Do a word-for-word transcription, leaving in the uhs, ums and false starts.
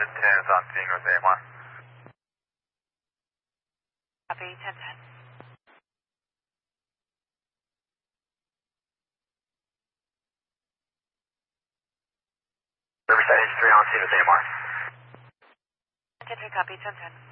ten is on scene with A M R. Copy, ten ten. Riverside H three on scene with A M R. ten three, copy, ten ten.